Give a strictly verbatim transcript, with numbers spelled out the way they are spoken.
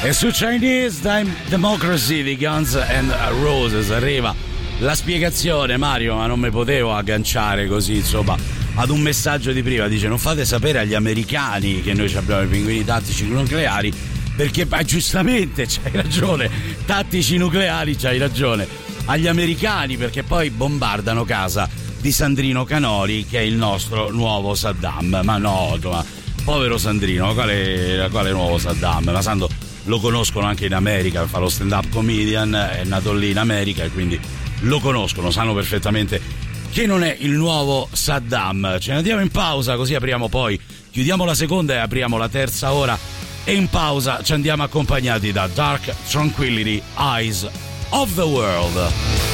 E su Chinese Democracy di Guns N' Roses arriva la spiegazione, Mario, ma non mi potevo agganciare così, insomma, ad un messaggio di prima. Dice: non fate sapere agli americani che noi abbiamo i pinguini tattici nucleari, perché ma, giustamente c'hai ragione, tattici nucleari, c'hai ragione, agli americani, perché poi bombardano casa di Sandrino Canori, che è il nostro nuovo Saddam. Ma no, ma povero Sandrino, quale, quale nuovo Saddam? Ma Sando lo conoscono anche in America, fa lo stand-up comedian, è nato lì in America e quindi lo conoscono, sanno perfettamente che non è il nuovo Saddam. Ce ne andiamo in pausa, così apriamo poi, chiudiamo la seconda e apriamo la terza ora, e in pausa ci andiamo accompagnati da Dark Tranquillity, Eyes of the World.